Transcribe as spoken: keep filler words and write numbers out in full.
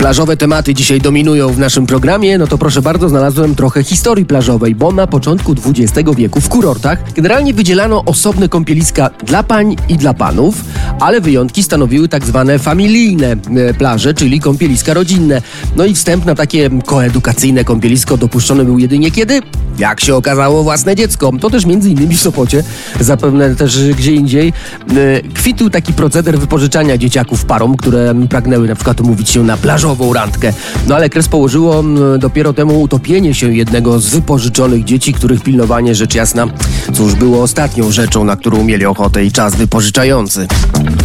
Plażowe tematy dzisiaj dominują w naszym programie, no to proszę bardzo, znalazłem trochę historii plażowej, bo na początku dwudziestego wieku w kurortach generalnie wydzielano osobne kąpieliska dla pań i dla panów, ale wyjątki stanowiły tak zwane familijne plaże, czyli kąpieliska rodzinne. No i wstęp na takie koedukacyjne kąpielisko dopuszczony był jedynie kiedy? Jak się okazało, własne dziecko. To też między innymi w Sopocie, zapewne też gdzie indziej, kwitł taki proceder wypożyczania dzieciaków parom, które pragnęły na przykład umówić się na plażową randkę. No ale kres położyło dopiero temu utopienie się jednego z wypożyczonych dzieci, których pilnowanie rzecz jasna, cóż, było ostatnią rzeczą, na którą mieli ochotę i czas wypożyczający.